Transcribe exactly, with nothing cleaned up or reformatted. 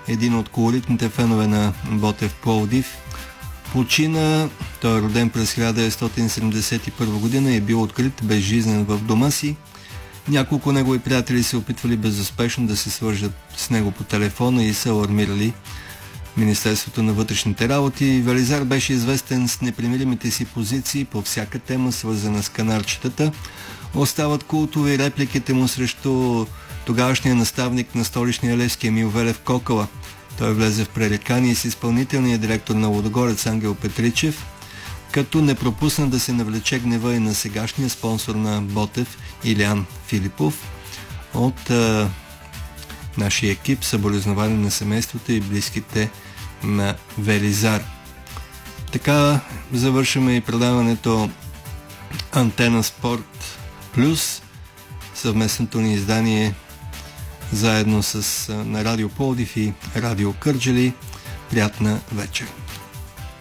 един от колоритните фенове на Ботев Пловдив. Почина, той е роден през хиляда деветстотин седемдесет и първа година и е бил открит безжизнен в дома си. Няколко негови приятели се опитвали безуспешно да се свържат с него по телефона и са алармирали Министерството на вътрешните работи. Велизар беше известен с непримиримите си позиции по всяка тема, свързана с канарчетата. Остават култови репликите му срещу тогавашния наставник на столичния Левски Емил Велев Кокала. Той влезе в пререкание с изпълнителния директор на Лудогорец Ангел Петричев, като не пропусна да се навлече гнева и на сегашния спонсор на Ботев Илиян Филипов. От а, нашия екип съболезнования на семейството и близките на Велизар. Така завършваме и предаването Антена Спорт Плюс, съвместното ни издание заедно с на Радио Пловдив и Радио Кърджали. Приятна вечер!